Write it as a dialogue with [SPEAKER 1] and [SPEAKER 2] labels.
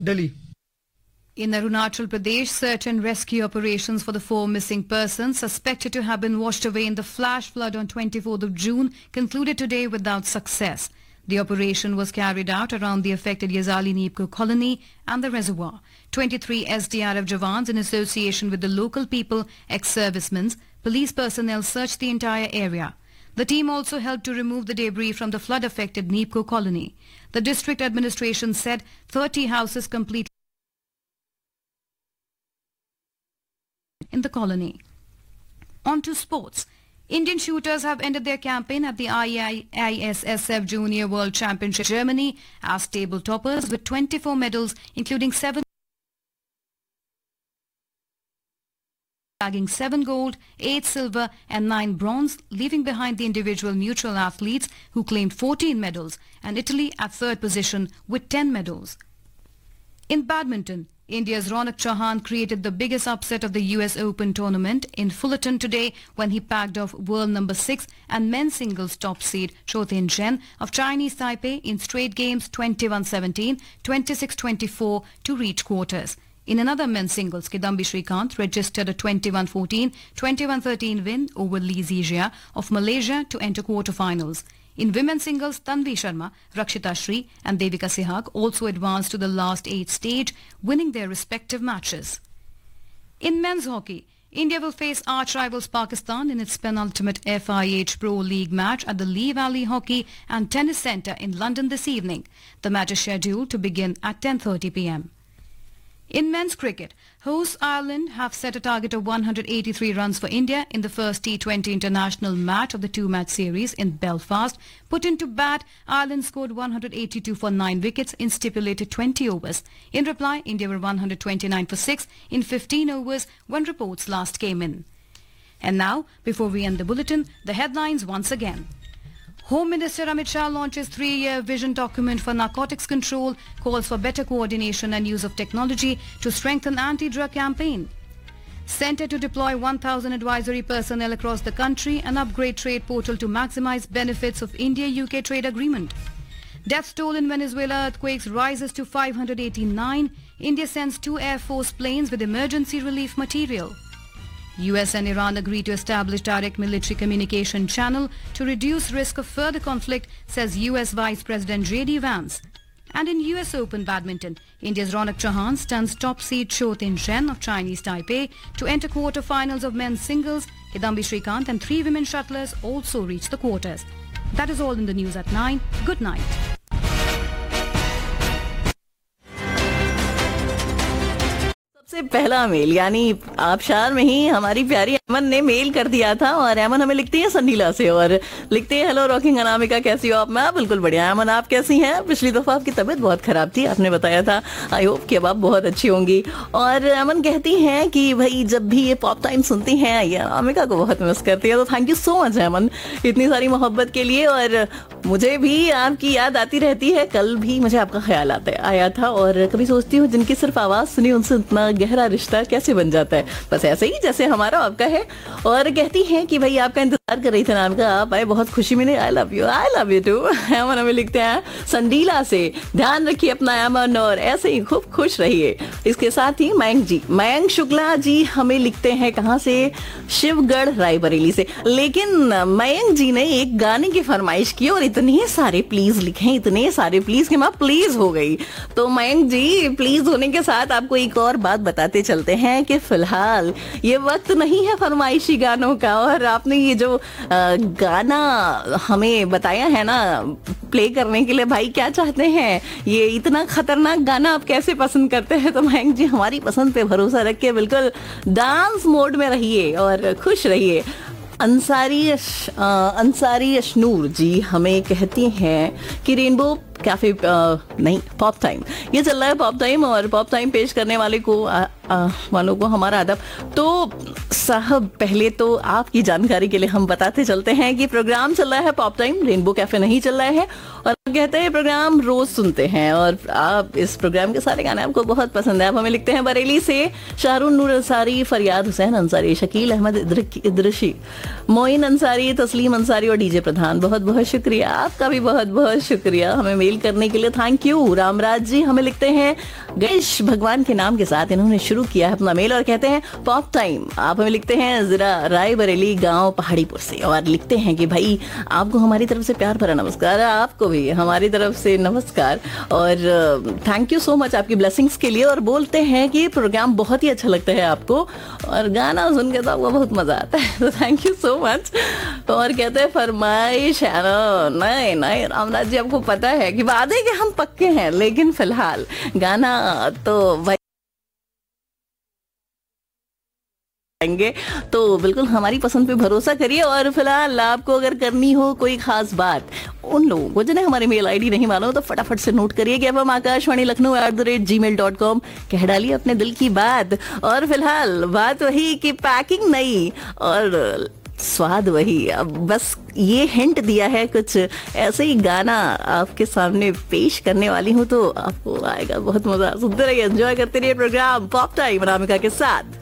[SPEAKER 1] Delhi.
[SPEAKER 2] In Arunachal Pradesh, search and rescue operations for the 4 missing persons suspected to have been washed away in the flash flood on 24th of June concluded today without success. The operation was carried out around the affected Yazali Neepko colony and the reservoir. 23 SDRF Jawans in association with the local people, ex-servicemen, police personnel searched the entire area. The team also helped to remove the debris from the flood-affected Neepko colony. The district administration said 30 houses completely in the colony. On to sports. Indian shooters have ended their campaign at the IISSF Junior World Championship Germany as table toppers with 24 medals, including 7 bagging 7 gold, 8 silver and 9 bronze, leaving behind the individual neutral athletes who claimed 14 medals, and Italy at third position with 10 medals. In badminton, India's Ronak Chauhan created the biggest upset of the US Open tournament in Fullerton today when he packed off world number 6 and men's singles top seed Chou Tin-chen of Chinese Taipei in straight games 21-17, 26-24 to reach quarters. In another men's singles, Kidambi Srikanth registered a 21-14, 21-13 win over Lee Zijia of Malaysia to enter quarterfinals. In women's singles, Tanvi Sharma, Rakshita Shri and Devika Sehag also advanced to the last 8 stage, winning their respective matches. In men's hockey, India will face arch rivals Pakistan in its penultimate FIH Pro League match at the Lee Valley Hockey and Tennis Centre in London this evening. The match is scheduled to begin at 10:30 p.m. In men's cricket, hosts Ireland have set a target of 183 runs for India in the first T20 international match of the 2-match series in Belfast. Put into bat, Ireland scored 182 for 9 wickets in stipulated 20 overs. In reply, India were 129 for 6 in 15 overs when reports last came in. And now, before we end the bulletin, the headlines once again. Home Minister Amit Shah launches 3-year vision document for narcotics control, calls for better coordination and use of technology to strengthen anti-drug campaign. Centre to deploy 1,000 advisory personnel across the country and upgrade trade portal to maximize benefits of India-UK trade agreement. Death toll in Venezuela earthquakes rises to 589. India sends 2 Air Force planes with emergency relief material. US and Iran agree to establish direct military communication channel to reduce risk of further conflict, says US Vice President J.D. Vance. And in US Open badminton, India's Ronak Chauhan stuns top seed Chou Tin-chen of Chinese Taipei to enter quarter-finals of men's singles. Kidambi Srikanth and 3 women shuttlers also reach the quarters. That is all in the news at 9. Good night.
[SPEAKER 3] सबसे पहला mail यानी आबशार में ही हमारी प्यारी अमन ने mail कर दिया था और अमन हमें लिखती है संडीला से और लिखते हैं हेलो रॉकिंग अनामिका कैसी हो आप। मैं बिल्कुल बढ़िया। अमन आप कैसी हैं? पिछली दफा आपकी तबीयत बहुत खराब थी, आपने बताया था। आई होप कि अब आप बहुत अच्छी होंगी। और अमन कहती हैं कि भाई जब भी ये पॉप टाइम सुनती हैं ये अनामिका को बहुत मिस करती है। तो थैंक यू सो मच अमन इतनी सारी मोहब्बत के लिए। और मुझे भी आपकी याद आती रहती है, कल भी मुझे आपका ख्याल आया था और कभी सोचती हूँ जिनकी सिर्फ आवाज़ सुनी उनसे इतना गहरा रिश्ता कैसे बन जाता है, बस ऐसे ही जैसे हमारा आपका है। और कहती हैं कि भाई आपका इंतजार कर रही थी नाम का, आप आए बहुत खुशी मिली। I love you to. अमन हमें लिखते हैं संडीला से, ध्यान रखिए अपना अमन और ऐसे ही खूब खुश रहिए। इसके साथ ही मयंक शुक्ला जी हमें लिखते हैं कहाँ से? शिवगढ़ रायबरेली से। लेकिन मयंक जी ने एक गाने की फरमाइश की और इतने सारे प्लीज लिखे, इतने सारे प्लीज कि मैं प्लीज हो गई। तो मयंक जी प्लीज होने के साथ आपको एक और बात बताते चलते हैं कि फिलहाल ये वक्त नहीं है फरमाइशी गानों का। और आपने ये जो गाना हमें बताया है ना प्ले करने के लिए, भाई क्या चाहते हैं? ये इतना खतरनाक गाना आप कैसे पसंद करते हैं? तो मयंक जी हमारी पसंद पे भरोसा रख के बिल्कुल डांस मोड में रहिए और खुश रहिए। अंसारी अशनूर जी हमें कहती हैं कि रेनबो कैफे नहीं पॉप टाइम ये चल रहा है पॉप टाइम और पॉप टाइम पेश करने वाले को वालों को हमारा अदब। तो साहब पहले तो आपकी जानकारी के लिए हम बताते चलते हैं कि प्रोग्राम चल रहा है पॉप टाइम, रेनबो कैफे नहीं चल रहा है। और कहते हैं प्रोग्राम रोज सुनते हैं और आप इस प्रोग्राम के सारे गाने आपको बहुत पसंद है। आप हमें लिखते हैं बरेली से शाहरुन नूर अंसारी, फरियाद हुसैन अंसारी, शकील अहमद इदरशी, मोइन अंसारी, तस्लीम अंसारी और डीजे प्रधान। बहुत बहुत शुक्रिया, आपका भी बहुत बहुत शुक्रिया हमें मेल करने के लिए। Thank you. रामराज जी हमें लिखते हैं गणेश भगवान के नाम के साथ इन्होंने शुरू किया है अपना मेल और कहते हैं पॉप टाइम। आप हमें लिखते हैं जरा रायबरेली गांव पहाड़ीपुर से और लिखते हैं कि भाई आपको हमारी तरफ से प्यार भरा नमस्कार, आपको भी हमारी तरफ से नमस्कार और थैंक यू सो मच आपकी ब्लेसिंग्स के लिए। और बोलते हैं कि प्रोग्राम बहुत ही अच्छा लगता है आपको और गाना सुन के तो आपको बहुत मजा आता है, तो थैंक यू सो मच। और कहते हैं फरमाइश है ना, नहीं नहीं रामराज जी आपको पता है कि वादे के हम पक्के हैं, लेकिन फिलहाल गाना तो भाई तो बिल्कुल हमारी पसंद पे भरोसा करिए। और फिलहाल आपको अगर करनी हो कोई खास बात उन लोगों को जिन्हें हमारे मेल आईडी नहीं मालूम तो फटाफट से नोट करिए कि FM आकाशवाणी लखनऊ @gmail.com कह डालिए अपने दिल की बात। और फिलहाल बात वही कि पैकिंग नहीं और स्वाद वही। अब बस ये हिंट दिया है, कुछ ऐसे ही गाना आपके सामने पेश करने वाली हूँ तो आपको आएगा बहुत मजा। सुनते रहिए, एंजॉय करते रहिए प्रोग्राम पॉप टाइम अनामिका के साथ।